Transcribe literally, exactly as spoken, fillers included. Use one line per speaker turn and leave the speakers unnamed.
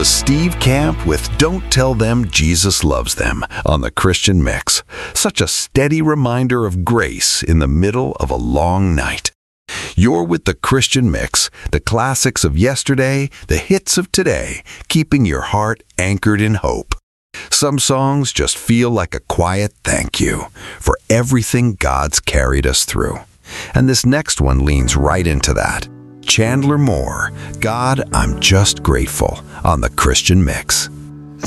was Steve Camp with Don't Tell Them Jesus Loves Them on the Christian Mix. Such a steady reminder of grace in the middle of a long night. You're with the Christian Mix, the classics of yesterday, the hits of today, keeping your heart anchored in hope. Some songs just feel like a quiet thank you for everything God's carried us through. And this next one leans right into that. Chandler Moore, God, I'm Just Grateful, on the Christian Mix.